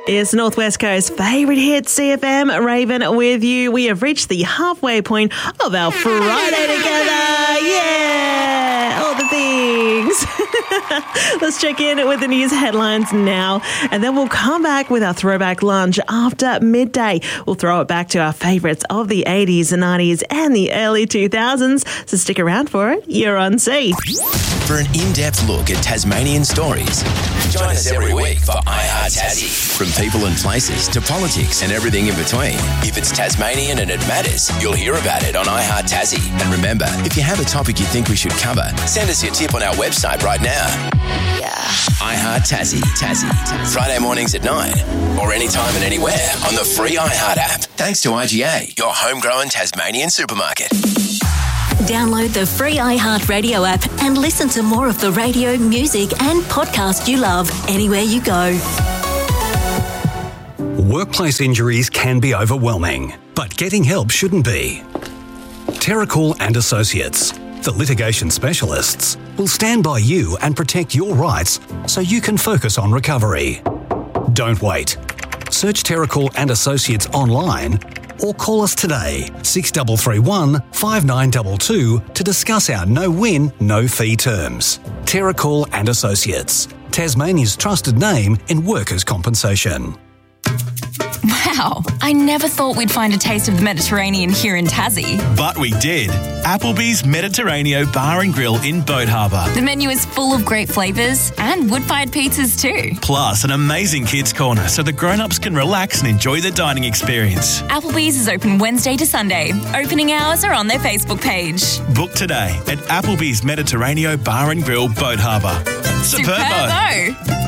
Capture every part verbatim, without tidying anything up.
It's Northwest Coast's favourite hit, C F M, Raven with you. We have reached the halfway point of our Friday together. Yeah, all the things. Let's check in with the news headlines now, and then we'll come back with our throwback lunch after midday. We'll throw it back to our favourites of the eighties, nineties and the early two thousands, so stick around for it. You're on C. For an in-depth look at Tasmanian stories, join us every week for iHeart Tassie. From people and places to politics and everything in between. If it's Tasmanian and it matters, you'll hear about it on iHeart Tassie. And remember, if you have a topic you think we should cover, send us your tip on our website right now. Yeah. iHeart Tassie. Tassie. Friday mornings at nine or anytime and anywhere on the free iHeart app. Thanks to I G A, your homegrown Tasmanian supermarket. Download the free iHeart Radio app and listen to more of the radio, music and podcast you love anywhere you go. Workplace injuries can be overwhelming, but getting help shouldn't be. Terracall and Associates, the litigation specialists, will stand by you and protect your rights so you can focus on recovery. Don't wait. Search Terracall and Associates online or call us today, six three three one, five nine two two, to discuss our no-win, no-fee terms. Terracall and Associates, Tasmania's trusted name in workers' compensation. Wow, I never thought we'd find a taste of the Mediterranean here in Tassie. But we did. Applebee's Mediterraneo Bar and Grill in Boat Harbour. The menu is full of great flavours and wood-fired pizzas too. Plus an amazing kids' corner so the grown-ups can relax and enjoy the dining experience. Applebee's is open Wednesday to Sunday. Opening hours are on their Facebook page. Book today at Applebee's Mediterraneo Bar and Grill, Boat Harbour. Superbo! Superbo.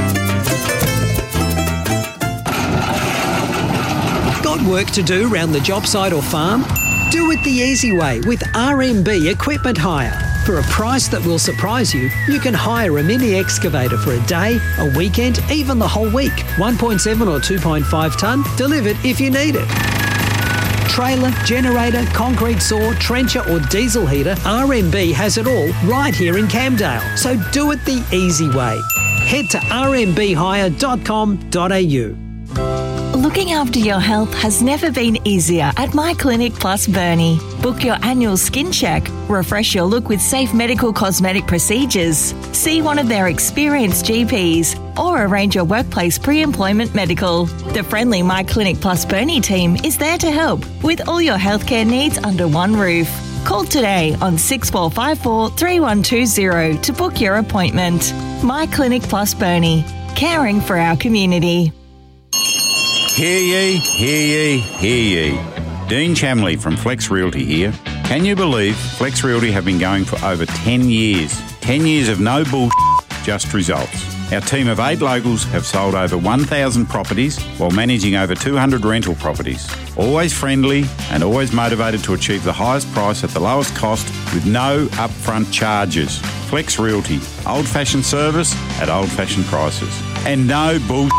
Got work to do around the job site or farm? Do it the easy way with R M B Equipment Hire. For a price that will surprise you, you can hire a mini excavator for a day, a weekend, even the whole week. one point seven or two point five tonne, delivered if you need it. Trailer, generator, concrete saw, trencher or diesel heater, R M B has it all right here in Camdale. So do it the easy way. Head to r m b hire dot com dot a u. Looking after your health has never been easier at My Clinic Plus Burnie. Book your annual skin check, refresh your look with safe medical cosmetic procedures, see one of their experienced G Ps, or arrange your workplace pre-employment medical. The friendly My Clinic Plus Burnie team is there to help with all your healthcare needs under one roof. Call today on six four five four, three one two zero to book your appointment. My Clinic Plus Burnie, caring for our community. Hear ye, hear ye, hear ye. Dean Chamley from Flex Realty here. Can you believe Flex Realty have been going for over ten years? ten years of no bullshit, just results. Our team of eight locals have sold over one thousand properties while managing over two hundred rental properties. Always friendly and always motivated to achieve the highest price at the lowest cost with no upfront charges. Flex Realty, old-fashioned service at old-fashioned prices. And no bullshit.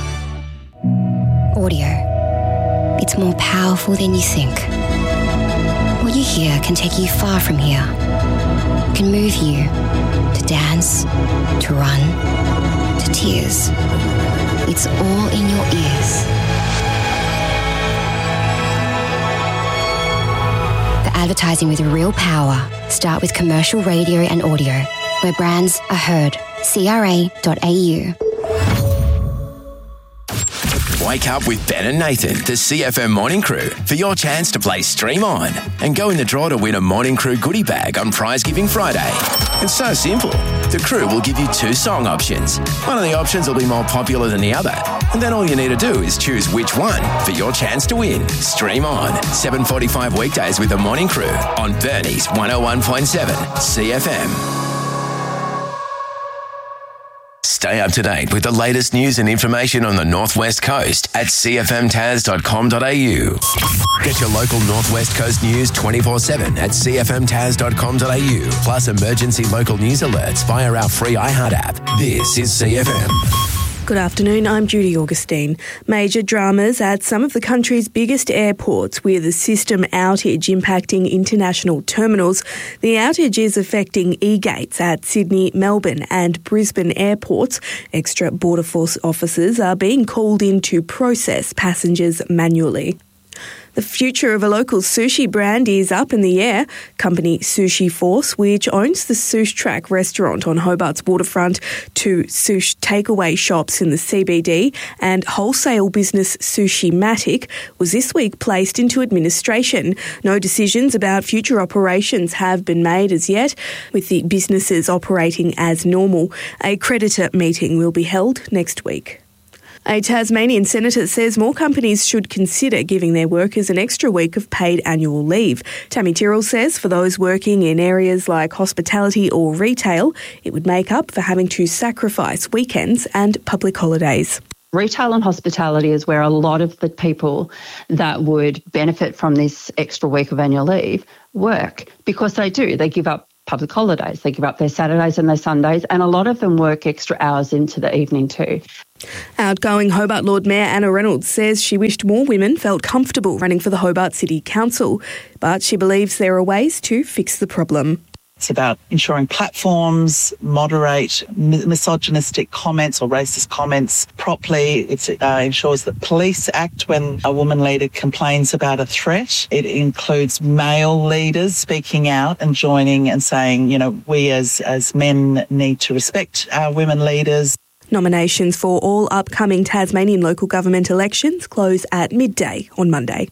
Audio. It's more powerful than you think. What you hear can take you far from here. It can move you to dance, to run, to tears. It's all in your ears. For advertising with real power, start with commercial radio and audio, where brands are heard. c r a dot a u. Wake up with Ben and Nathan, the C F M Morning Crew, for your chance to play Stream On and go in the draw to win a Morning Crew goodie bag on Prize Giving Friday. It's so simple. The crew will give you two song options. One of the options will be more popular than the other, and then all you need to do is choose which one for your chance to win. Stream On, seven forty-five weekdays with the Morning Crew on Burnie's one oh one point seven C F M. Stay up to date with the latest news and information on the Northwest Coast at c f m tas dot com dot a u. Get your local Northwest Coast news twenty-four seven at c f m tas dot com dot a u, plus emergency local news alerts via our free iHeart app. This is C F M. Good afternoon, I'm Judy Augustine. Major dramas at some of the country's biggest airports with a system outage impacting international terminals. The outage is affecting e-gates at Sydney, Melbourne and Brisbane airports. Extra Border Force officers are being called in to process passengers manually. The future of a local sushi brand is up in the air. Company Sushi Force, which owns the Sush Track restaurant on Hobart's waterfront, two sush takeaway shops in the C B D and wholesale business Sushi Matic, was this week placed into administration. No decisions about future operations have been made as yet, with the businesses operating as normal. A creditor meeting will be held next week. A Tasmanian senator says more companies should consider giving their workers an extra week of paid annual leave. Tammy Tyrrell says for those working in areas like hospitality or retail, it would make up for having to sacrifice weekends and public holidays. Retail and hospitality is where a lot of the people that would benefit from this extra week of annual leave work, because they do. They give up public holidays, they give up their Saturdays and their Sundays, and a lot of them work extra hours into the evening too. Outgoing Hobart Lord Mayor Anna Reynolds says she wished more women felt comfortable running for the Hobart City Council, but she believes there are ways to fix the problem. It's about ensuring platforms moderate misogynistic comments or racist comments properly. It uh, ensures that police act when a woman leader complains about a threat. It includes male leaders speaking out and joining and saying, you know, we as, as men need to respect our women leaders. Nominations for all upcoming Tasmanian local government elections close at midday on Monday.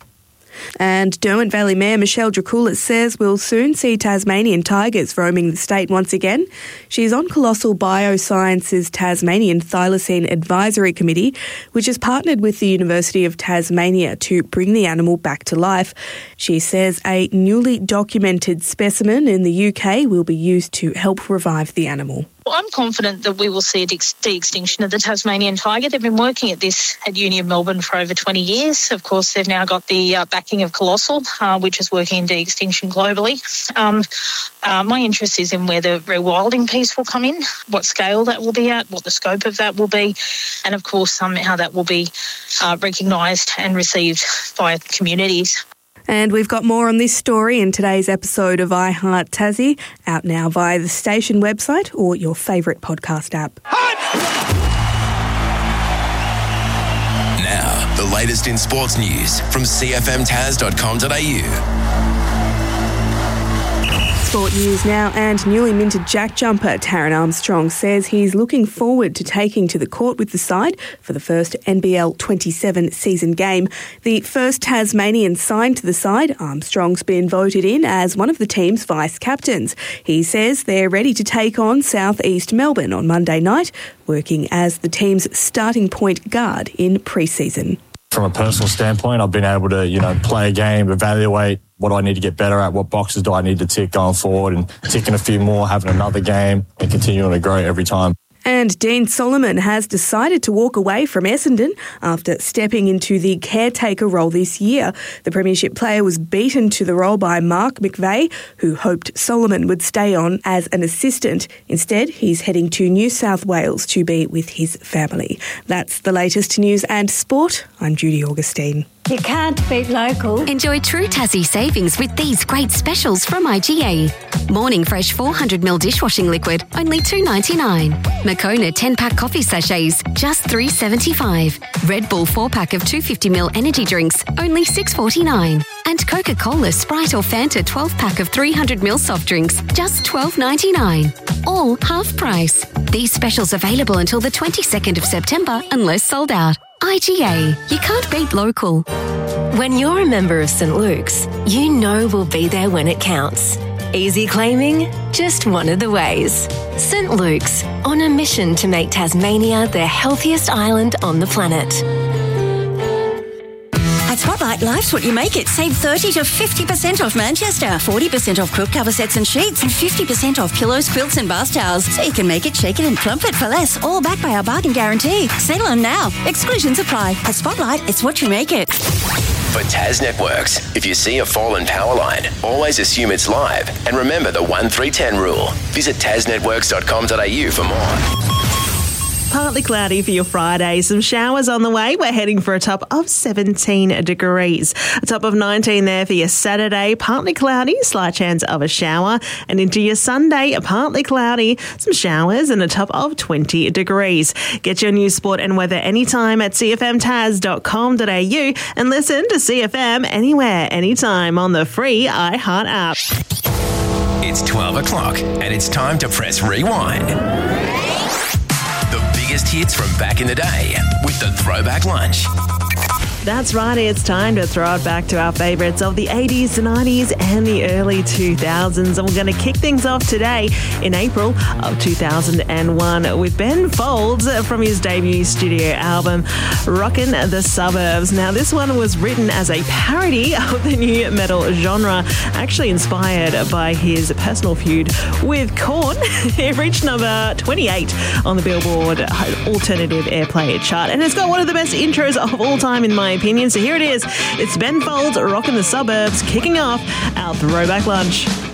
And Derwent Valley Mayor Michelle Dracoulis says we'll soon see Tasmanian tigers roaming the state once again. She's on Colossal Biosciences Tasmanian Thylacine Advisory Committee, which has partnered with the University of Tasmania to bring the animal back to life. She says a newly documented specimen in the U K will be used to help revive the animal. Well, I'm confident that we will see a de-extinction of the Tasmanian tiger. They've been working at this at Uni of Melbourne for over twenty years. Of course, they've now got the uh, backing of Colossal, uh, which is working in de-extinction globally. Um, uh, my interest is in where the rewilding piece will come in, what scale that will be at, what the scope of that will be, and of course, um, how that will be uh, recognised and received by communities. And we've got more on this story in today's episode of I Heart Tassie, out now via the station website or your favourite podcast app. Now, the latest in sports news from c f m tas dot com dot a u. Sport news now, and newly minted jack jumper Taran Armstrong says he's looking forward to taking to the court with the side for the first N B L twenty-seven season game. The first Tasmanian signed to the side, Armstrong's been voted in as one of the team's vice-captains. He says they're ready to take on South East Melbourne on Monday night, working as the team's starting point guard in pre-season. From a personal standpoint, I've been able to, you know, play a game, evaluate what do I need to get better at, what boxes do I need to tick going forward, and ticking a few more, having another game and continuing to grow every time. And Dean Solomon has decided to walk away from Essendon after stepping into the caretaker role this year. The Premiership player was beaten to the role by Mark McVeigh, who hoped Solomon would stay on as an assistant. Instead, he's heading to New South Wales to be with his family. That's the latest news and sport. I'm Judy Augustine. You can't beat local. Enjoy true Tassie savings with these great specials from I G A. Morning Fresh four hundred milliliter dishwashing liquid, only two dollars ninety-nine. Moccona ten pack coffee sachets, just three dollars seventy-five. Red Bull four pack of two hundred fifty milliliter energy drinks, only six dollars forty-nine. And Coca-Cola, Sprite or Fanta twelve pack of three hundred milliliter soft drinks, just twelve dollars ninety-nine. All half price. These specials available until the twenty-second of September unless sold out. I G A, you can't beat local. When you're a member of St Luke's, you know we'll be there when it counts. Easy claiming? Just one of the ways. St Luke's, on a mission to make Tasmania the healthiest island on the planet. At Spotlight, life's what you make it. Save thirty to fifty percent off Manchester, forty percent off quilt cover sets and sheets, and fifty percent off pillows, quilts and bath towels. So you can make it, shake it and plump it for less, all backed by our bargain guarantee. Settle on now. Exclusions apply. At Spotlight, it's what you make it. For Tas Networks, if you see a fallen power line, always assume it's live. And remember the one three ten rule. Visit tas networks dot com dot a u for more. Partly cloudy for your Friday. Some showers on the way. We're heading for a top of seventeen degrees. A top of nineteen there for your Saturday. Partly cloudy, slight chance of a shower. And into your Sunday, partly cloudy, some showers and a top of twenty degrees. Get your news, sport and weather anytime at c f m tas dot com dot a u and listen to C F M anywhere, anytime on the free iHeart app. It's twelve o'clock and it's time to press rewind. The biggest hits from back in the day with the Throwback Lunch. That's right, it's time to throw it back to our favourites of the eighties, the nineties and the early two thousands. And we're going to kick things off today in April of two thousand one with Ben Folds from his debut studio album, Rockin' the Suburbs. Now, this one was written as a parody of the new metal genre, actually inspired by his personal feud with Korn. It reached number twenty-eight on the Billboard Alternative Airplay chart, and it's got one of the best intros of all time in my opinion. So here it is. It's Ben Folds, Rockin' the Suburbs, kicking off our Throwback Lunch.